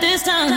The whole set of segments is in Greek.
this time.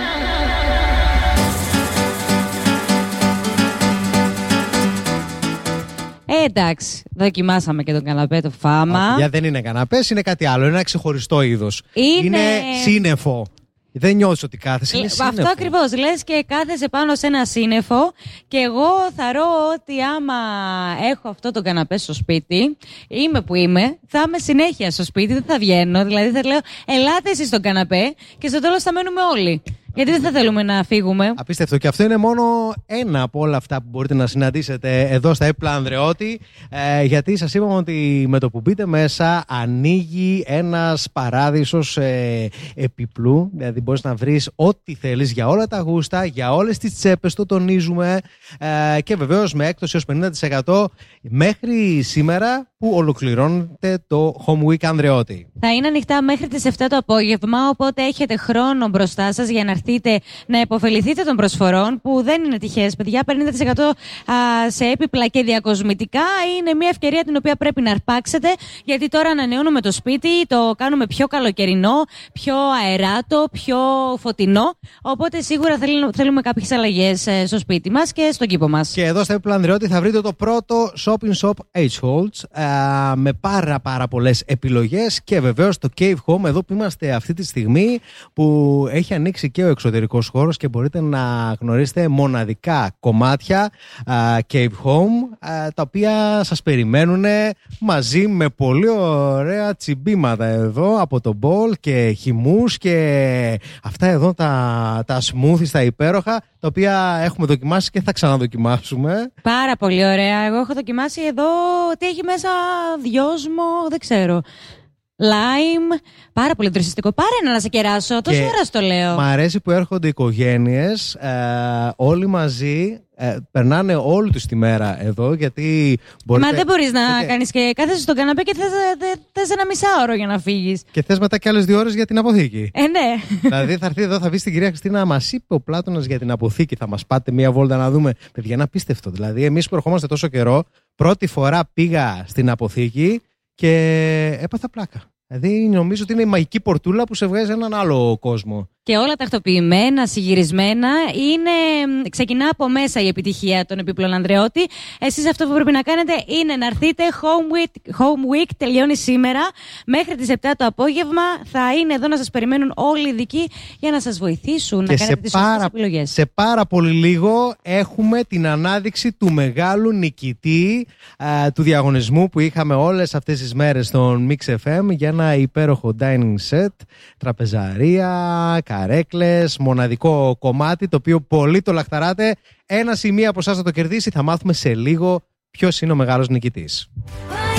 Εντάξει, δοκιμάσαμε και τον καναπέ, το φάμα. Για δεν είναι καναπές, είναι κάτι άλλο. Είναι ένα ξεχωριστό είδος. Είναι σύννεφο. Δεν νιώθεις ότι κάθεσαι, είναι σύννεφο. Αυτό ακριβώς. Λες και κάθεσαι πάνω σε ένα σύννεφο. Και εγώ θαρώ ότι άμα έχω αυτό το καναπέ στο σπίτι, είμαι που είμαι, θα είμαι συνέχεια στο σπίτι, δεν θα βγαίνω. Δηλαδή θα λέω, ελάτε εσείς στον καναπέ και στο τέλος θα μένουμε όλοι. Γιατί δεν θα θέλουμε να φύγουμε. Απίστευτο. Και αυτό είναι μόνο ένα από όλα αυτά που μπορείτε να συναντήσετε εδώ στα Έπιπλα Ανδρεώτη. Γιατί σας είπαμε ότι με το που μπείτε μέσα ανοίγει ένας παράδεισος επιπλού. Δηλαδή μπορείς να βρεις ό,τι θέλεις για όλα τα γούστα, για όλες τις τσέπες, το τονίζουμε. Και βεβαίως με έκπτωση ως 50% μέχρι σήμερα που ολοκληρώνεται το Home Week Ανδρεώτη. Θα είναι ανοιχτά μέχρι τις 7 το απόγευμα, οπότε έχετε χρόνο μπροστά σας για να έρθετε να υποφεληθείτε των προσφορών που δεν είναι τυχαίες, παιδιά. 50% σε έπιπλα και διακοσμητικά είναι μια ευκαιρία την οποία πρέπει να αρπάξετε, γιατί τώρα ανανεώνουμε το σπίτι, το κάνουμε πιο καλοκαιρινό, πιο αεράτο, πιο φωτεινό. Οπότε σίγουρα θέλουμε κάποιες αλλαγές στο σπίτι μας και στον κήπο μας. Και εδώ στα Έπιπλα Ανδρεώτη θα βρείτε το πρώτο shopping shop H-Holtz με πάρα πολλές επιλογές και βεβαίως το Cave Home, εδώ που είμαστε αυτή τη στιγμή, που έχει ανοίξει και ο εξωτερικός χώρος και μπορείτε να γνωρίσετε μοναδικά κομμάτια Cave Home, τα οποία σας περιμένουν μαζί με πολύ ωραία τσιμπήματα εδώ από το μπολ και χυμούς και αυτά εδώ τα smoothies, τα υπέροχα, τα οποία έχουμε δοκιμάσει και θα ξαναδοκιμάσουμε. Πάρα πολύ ωραία. Εγώ έχω δοκιμάσει εδώ ότι έχει μέσα δυόσμο, δεν ξέρω. Lime, πάρα πολύ δροσιστικό. Πάρε ένα να σε κεράσω, τόση ώρα στο λέω. Μ' αρέσει που έρχονται οικογένειες, όλοι μαζί, περνάνε όλη τους τη μέρα εδώ, γιατί μπορείτε... Μα δεν μπορείς να κάνεις και κάθεσαι στον καναπέ και θες ένα μισάωρο για να φύγεις. Και θες μετά και άλλες 2 ώρες για την αποθήκη. Ναι. Δηλαδή θα έρθει εδώ, θα πει στην κυρία Χριστίνα, μας είπε ο Πλάτωνας για την αποθήκη, θα μας πάτε μία βόλτα να δούμε. Παιδιά, είναι απίστευτο. Δηλαδή, εμείς που ερχόμαστε τόσο καιρό, πρώτη φορά πήγα στην αποθήκη και έπαθα πλάκα. Δηλαδή νομίζω ότι είναι η μαγική πορτούλα που σε βγάζει έναν άλλο κόσμο. Και όλα τακτοποιημένα, συγυρισμένα. Ξεκινά από μέσα η επιτυχία των Επίπλων Ανδρεώτη. Εσείς αυτό που πρέπει να κάνετε είναι να έρθετε. Home Week τελειώνει σήμερα. Μέχρι τις 7 το απόγευμα θα είναι εδώ να σας περιμένουν όλοι οι ειδικοί για να σας βοηθήσουν και να κάνετε τις σωστές επιλογές. Σε πάρα πολύ λίγο έχουμε την ανάδειξη του μεγάλου νικητή του διαγωνισμού που είχαμε όλες αυτές τις μέρες στον Mix FM για ένα υπέροχο dining set, τραπεζαρία, καρέκλες, μοναδικό κομμάτι το οποίο πολύ το λαχταράτε. Ένα σημείο από εσάς θα το κερδίσει, θα μάθουμε σε λίγο ποιος είναι ο μεγάλος νικητής.